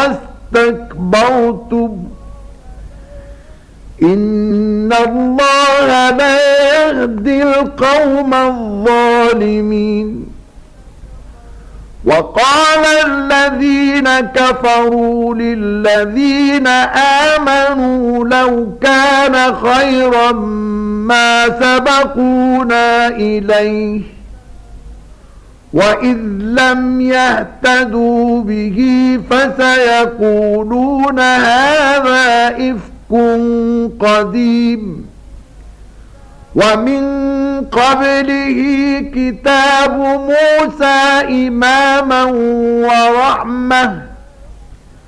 واستكبرتم إن الله لا يهدي القوم الظالمين. وقال الذين كفروا للذين آمنوا لو كان خيرا ما سبقونا إليه وإذ لم يهتدوا به فسيقولون هذا إفك قديم. ومن قبله كتاب موسى إماما ورحمة